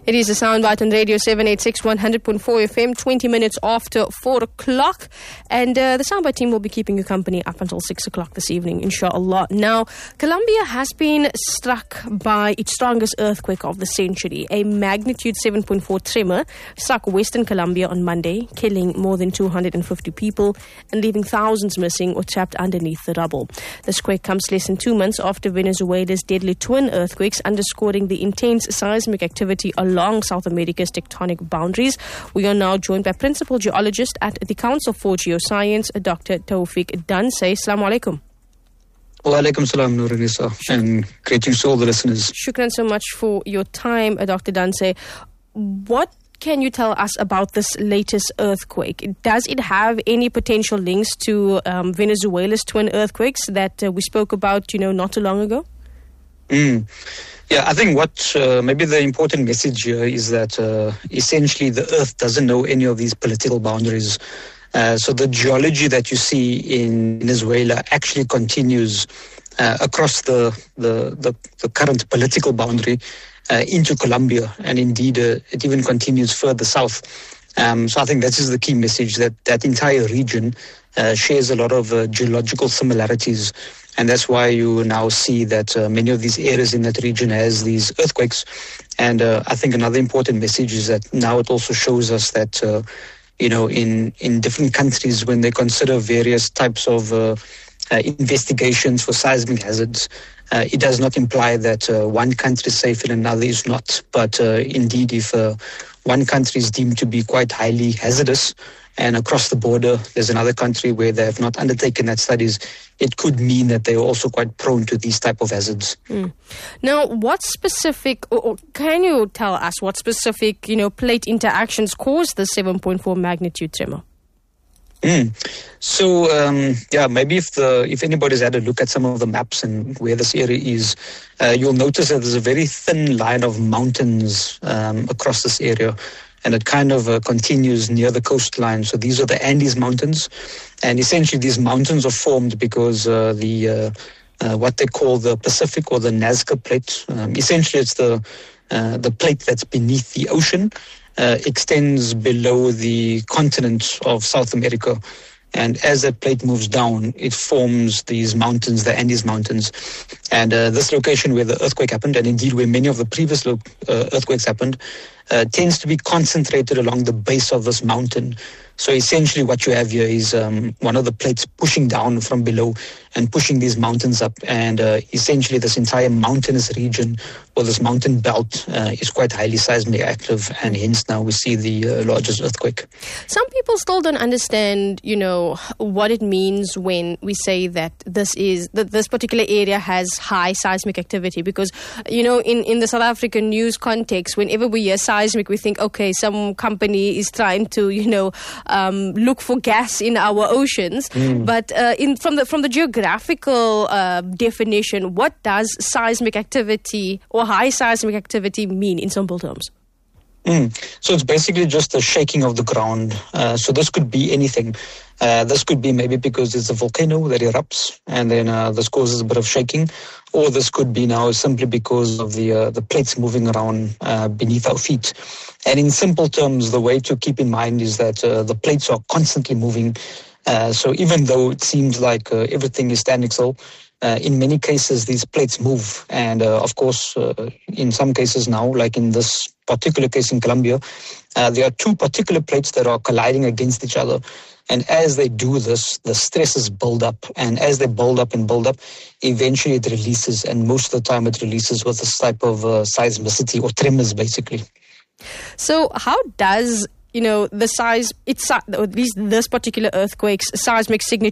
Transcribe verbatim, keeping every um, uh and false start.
It is a soundbite on Radio seven eighty-six, one hundred point four F M, twenty minutes after four o'clock. And uh, the soundbite team will be keeping you company up until six o'clock this evening, inshallah. Now, Colombia has been struck by its strongest earthquake of the century. A magnitude seven point four tremor struck Western Colombia on Monday, killing more than two hundred fifty people and leaving thousands missing or trapped underneath the rubble. This quake comes less than two months after Venezuela's deadly twin earthquakes, underscoring the intense seismic activity along South America's tectonic boundaries. We are now joined by Principal Geologist at the Council for Geoscience, Doctor Taufik Danse. Assalamu alaikum. Wa alaikum salam, Nurunisa, and greetings to all the listeners. Shukran so much for your time, Doctor Danse. What can you tell us about this latest earthquake? Does it have any potential links to um, Venezuela's twin earthquakes that uh, we spoke about, you know, not too long ago? Mm. Yeah, I think what uh, maybe the important message here is that uh, essentially the Earth doesn't know any of these political boundaries. Uh, so the geology that you see in Venezuela actually continues uh, across the, the, the, the current political boundary uh, into Colombia, and indeed uh, it even continues further south. Um, so I think that is the key message, that that entire region uh, shares a lot of uh, geological similarities. And that's why you now see that uh, many of these areas in that region has these earthquakes. And uh, I think another important message is that now it also shows us that, uh, you know, in, in different countries, when they consider various types of uh, uh, investigations for seismic hazards, uh, it does not imply that uh, one country is safe and another is not. But uh, indeed, if uh, one country is deemed to be quite highly hazardous, and across the border there's another country where they have not undertaken that studies, it could mean that they're also quite prone to these type of hazards. Mm. Now, what specific, or, or can you tell us what specific, you know, plate interactions caused the seven point four magnitude tremor? Mm. So, um, yeah, maybe if the if anybody's had a look at some of the maps and where this area is, uh, you'll notice that there's a very thin line of mountains um, across this area. And it kind of uh, continues near the coastline. So these are the Andes Mountains. And essentially these mountains are formed because uh, the uh, uh, what they call the Pacific or the Nazca Plate, um, essentially it's the, uh, the plate that's beneath the ocean, uh, extends below the continent of South America. And as that plate moves down, it forms these mountains, the Andes Mountains. And uh, this location where the earthquake happened, and indeed where many of the previous lo- uh, earthquakes happened, uh, tends to be concentrated along the base of this mountain. So essentially what you have here is um, one of the plates pushing down from below and pushing these mountains up. And uh, essentially this entire mountainous region, or this mountain belt, uh, is quite highly seismically active. And hence now we see the uh, largest earthquake. Some people still don't understand, you know, what it means when we say that this is that this particular area has high seismic activity. Because, you know, in, in the South African news context, whenever we hear seismic, we think, okay, some company is trying to, you know, Um, look for gas in our oceans. Mm. But uh, in from the from the geographical uh, definition, what does seismic activity or high seismic activity mean in simple terms? Mm. So it's basically just the shaking of the ground. Uh, so this could be anything. Uh, this could be maybe because it's a volcano that erupts, and then uh, this causes a bit of shaking. Or this could be now simply because of the uh, the plates moving around uh, beneath our feet. And in simple terms, the way to keep in mind is that uh, the plates are constantly moving. Uh, so even though it seems like uh, everything is standing still, uh, in many cases these plates move. And uh, of course, uh, in some cases now, like in this particular case in Colombia, uh, there are two particular plates that are colliding against each other. And as they do this, the stresses build up. And as they build up and build up, eventually it releases. And most of the time it releases with this type of uh, seismicity or tremors, basically. So how does, you know, the size, it's at least this particular earthquake's seismic signature